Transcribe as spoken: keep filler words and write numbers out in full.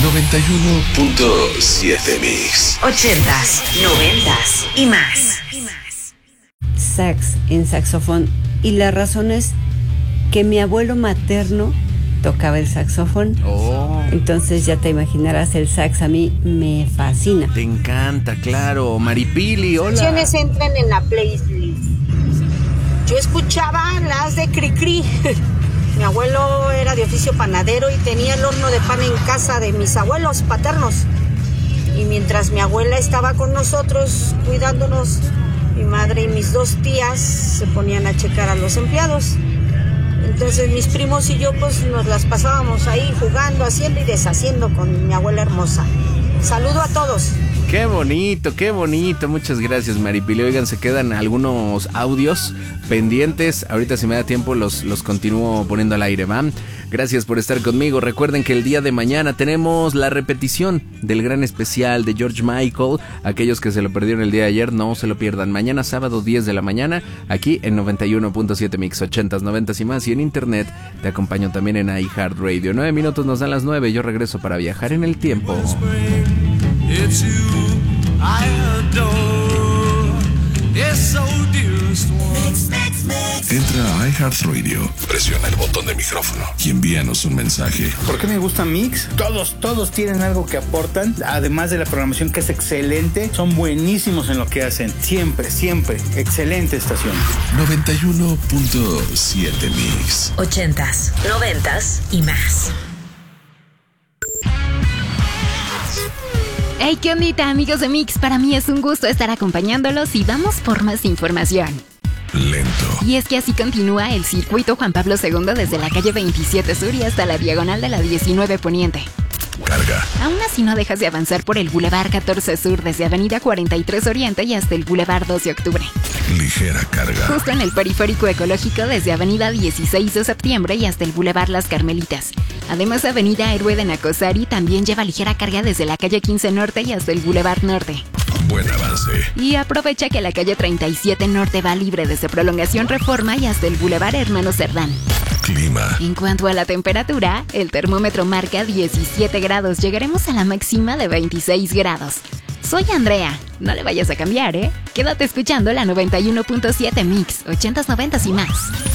noventa y uno punto siete Mix. Ochentas, noventas y más. Sax en saxofón. Y la razón es que mi abuelo materno tocaba el saxofón. Oh. Entonces ya te imaginarás, el sax a mí me fascina. Te encanta, claro. Maripili, hola. ¿Quiénes entran en la playlist? Yo escuchaba las de Cricri. Mi abuelo era de oficio panadero y tenía el horno de pan en casa de mis abuelos paternos. Y mientras mi abuela estaba con nosotros cuidándonos, mi madre y mis dos tías se ponían a checar a los empleados. Entonces mis primos y yo pues nos las pasábamos ahí jugando, haciendo y deshaciendo con mi abuela hermosa. Saludo a todos. Qué bonito, qué bonito. Muchas gracias, Maripili. Oigan, se quedan algunos audios pendientes. Ahorita si me da tiempo los, los continúo poniendo al aire, ¿va? Gracias por estar conmigo. Recuerden que el día de mañana tenemos la repetición del gran especial de George Michael. Aquellos que se lo perdieron el día de ayer, no se lo pierdan. Mañana sábado diez de la mañana, aquí en noventa y uno punto siete Mix, ochentas, noventas y más. Y en internet te acompaño también en iHeartRadio. Nueve minutos nos dan las nueve. Yo regreso para viajar en el tiempo. It's you I adore. It's so dearest one. Mix, mix, mix. Entra a iHeartRadio, presiona el botón de micrófono y envíanos un mensaje. ¿Por qué me gusta Mix? Todos, todos tienen algo que aportan, además de la programación que es excelente, son buenísimos en lo que hacen. Siempre, siempre. Excelente estación. noventa y uno punto siete Mix. Ochentas, noventas y más. Hey, ¿qué ondita, amigos de Mix? Para mí es un gusto estar acompañándolos y vamos por más información. Lento. Y es que así continúa el circuito Juan Pablo segundo desde la calle veintisiete Sur y hasta la diagonal de la diecinueve Poniente. Carga. Aún así no dejas de avanzar por el Boulevard catorce Sur desde Avenida cuarenta y tres Oriente y hasta el Boulevard doce de Octubre. Ligera carga. Justo en el periférico ecológico desde Avenida dieciséis de Septiembre y hasta el Boulevard Las Carmelitas. Además, Avenida Héroe de Nacosari también lleva ligera carga desde la calle quince Norte y hasta el Boulevard Norte. Buen avance. Y aprovecha que la calle treinta y siete Norte va libre desde Prolongación Reforma y hasta el Boulevard Hermano Cerdán. Clima. En cuanto a la temperatura, el termómetro marca diecisiete grados. Llegaremos a la máxima de veintiséis grados. Soy Andrea. No le vayas a cambiar, ¿eh? Quédate escuchando la noventa y uno punto siete Mix, ochentas, noventas y más.